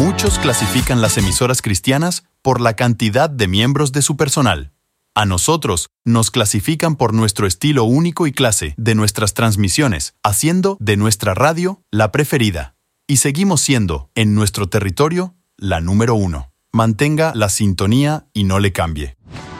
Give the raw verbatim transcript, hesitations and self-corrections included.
Muchos clasifican las emisoras cristianas por la cantidad de miembros de su personal. A nosotros nos clasifican por nuestro estilo único y clase de nuestras transmisiones, haciendo de nuestra radio la preferida. Y seguimos siendo, en nuestro territorio, la número uno. Mantenga la sintonía y no le cambie.